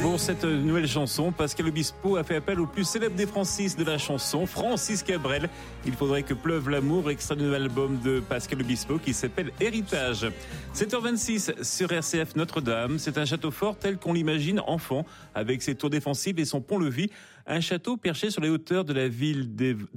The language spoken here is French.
Pour cette nouvelle chanson, Pascal Obispo a fait appel au plus célèbre des Francis de la chanson, Francis Cabrel. Il faudrait que pleuve l'amour, extrait du nouvel album de Pascal Obispo qui s'appelle Héritage. 7h26 sur RCF Notre-Dame. C'est un château fort tel qu'on l'imagine enfant, avec ses tours défensives et son pont-levis. Un château perché sur les hauteurs de la ville